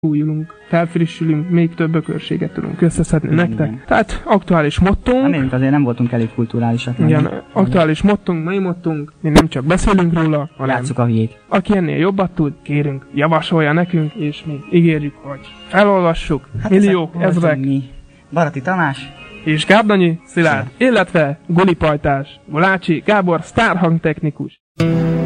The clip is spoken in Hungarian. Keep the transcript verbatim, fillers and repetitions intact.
újulunk, felfrissülünk, még több ökörséget tudunk összeszedni Igen, nektek. igen. Tehát aktuális mottónk. Remélünk azért nem voltunk elég kulturálisak. Igen, nem? aktuális mottónk, mai mottónk, mi nem csak beszélünk róla, hanem Játsszuk a hülyét. aki ennél jobbat tud, kérünk, javasolja nekünk, és mi ígérjük, hogy felolvassuk, Hát milliók, ezek ezrek, voltunk mi. Barati Tamás. és Gábdanyi Szilárd, illetve Gulipajtás, Gulácsi Gábor, sztárhangtechnikus.